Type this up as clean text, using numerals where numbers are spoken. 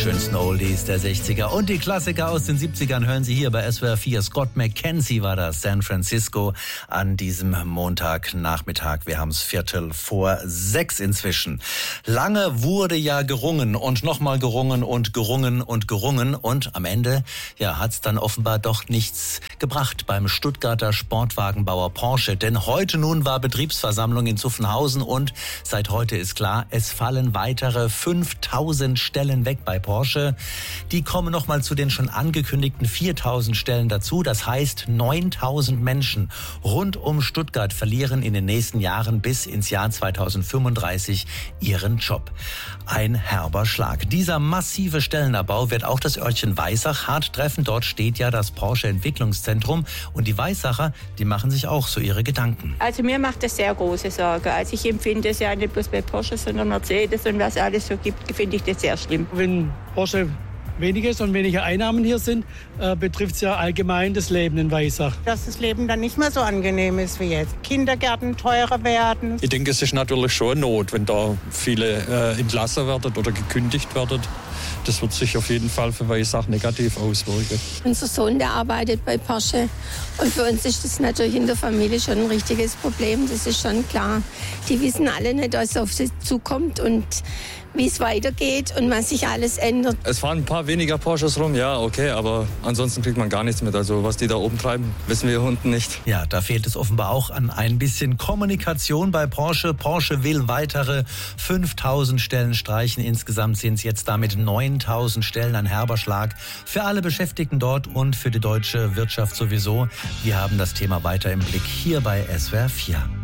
schönsten Oldies der 60er und die Klassiker aus den 70ern hören Sie hier bei SWR 4. Scott McKenzie war das, San Francisco, an diesem Montagnachmittag. Wir haben es 5:45 inzwischen. Lange wurde ja gerungen und nochmal gerungen und gerungen und gerungen und am Ende hat es dann offenbar doch nichts gebracht beim Stuttgarter Sportwagenbauer Porsche. Denn heute nun war Betriebsversammlung in Zuffenhausen und seit heute ist klar, es fallen weitere 5000 Stellen weg bei Porsche. Die kommen nochmal zu den schon angekündigten 4000 Stellen dazu. Das heißt, 9000 Menschen rund um Stuttgart verlieren in den nächsten Jahren bis ins Jahr 2035 ihren Job. Ein herber Schlag. Dieser massive Stellenabbau wird auch das Örtchen Weissach hart treffen. Dort steht ja das Porsche Entwicklungszentrum und die Weissacher, die machen sich auch so ihre Gedanken. Also mir macht das sehr große Sorge. Also ich empfinde es ja nicht bloß bei Porsche, sondern Mercedes und was alles so gibt, finde ich das sehr schlimm. Wenn Porsche weniger ist und weniger Einnahmen hier sind, betrifft es ja allgemein das Leben in Weissach. Dass das Leben dann nicht mehr so angenehm ist wie jetzt. Kindergärten teurer werden. Ich denke, es ist natürlich schon Not, wenn da viele entlassen werden oder gekündigt werden. Das wird sich auf jeden Fall für Weissach negativ auswirken. Unser Sohn, der arbeitet bei Porsche. Und für uns ist das natürlich in der Familie schon ein richtiges Problem. Das ist schon klar. Die wissen alle nicht, was auf sie zukommt und wie es weitergeht und was sich alles ändert. Es fahren ein paar weniger Porsches rum, ja, okay, aber ansonsten kriegt man gar nichts mit. Also was die da oben treiben, wissen wir unten nicht. Ja, da fehlt es offenbar auch an ein bisschen Kommunikation bei Porsche. Porsche will weitere 5000 Stellen streichen. Insgesamt sind es jetzt damit 9000 Stellen, ein herber Schlag für alle Beschäftigten dort und für die deutsche Wirtschaft sowieso. Wir haben das Thema weiter im Blick hier bei SWR 4.